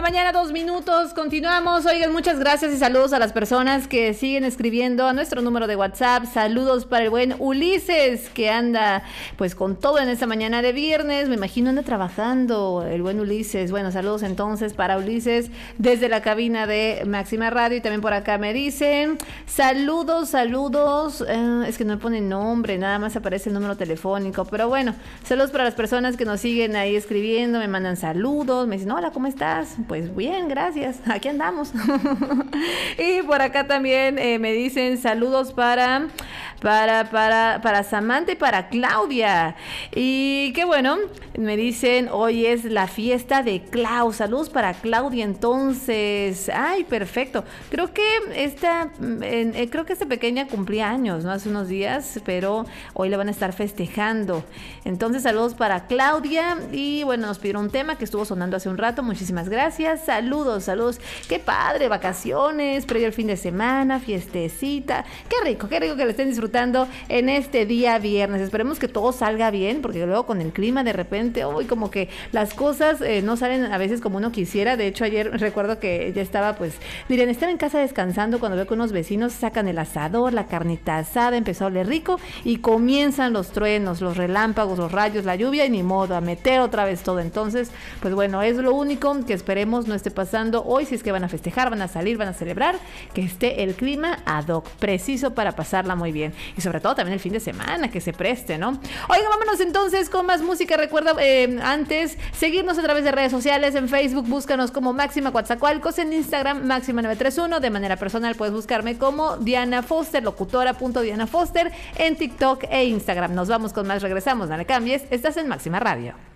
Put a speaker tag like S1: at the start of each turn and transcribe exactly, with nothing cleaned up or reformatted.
S1: mañana, dos minutos, continuamos. Oigan, muchas gracias y saludos a las personas que siguen escribiendo a nuestro número de WhatsApp. Saludos para el buen Ulises, que anda pues con todo en esta mañana de viernes. Me imagino anda trabajando el buen Ulises. Bueno, saludos entonces para Ulises desde la cabina de Máxima Radio. Y también por acá me dicen saludos, saludos. Eh, es que no me ponen nombre, nada más aparece el número telefónico. Pero bueno, saludos para las personas que nos siguen ahí escribiendo, me mandan saludos, me dicen, hola, ¿cómo estás? Pues bien, gracias, aquí andamos. Y por acá también eh, me dicen saludos para, para, para, para Samantha y para Claudia. Y qué bueno, me dicen, hoy es la fiesta de Clau, saludos para Claudia entonces. Ay, perfecto. Creo que esta, eh, creo que esta pequeña cumplía años, ¿no? Hace unos días, pero hoy le van a estar festejando. Entonces, saludos para Claudia. Y bueno, nos pidieron un tema que estuvo sonando hace un rato. Muchísimas gracias. Saludos, saludos. Qué padre, vacaciones, previo el fin de semana, fiestecita. Qué rico, qué rico que lo estén disfrutando en este día viernes. Esperemos que todo salga bien, porque luego con el clima de repente, uy, como que las cosas eh, no salen a veces como uno quisiera. De hecho, ayer recuerdo que ya estaba, pues, miren, estaba en casa descansando cuando veo que unos vecinos sacan el asador, la carnita asada, empezó a oler rico y comienzan los truenos, los relámpagos, los rayos, la lluvia y ni modo, a meter otra vez todo. Entonces, pues bueno, es lo único que esperemos no esté pasando hoy. Si es que van a festejar, van a salir, van a celebrar, que esté el clima ad hoc, preciso para pasarla muy bien. Y sobre todo también el fin de semana, que se preste, ¿no? Oiga, vámonos entonces con más música. Recuerda eh, antes seguirnos a través de redes sociales. En Facebook búscanos como Máxima Coatzacoalcos, en Instagram Máxima nueve tres uno. De manera personal puedes buscarme como Diana Foster, locutora.diana Foster, en TikTok e Instagram. Nos vamos con más, regresamos, no le cambies. Estás en Máxima Radio.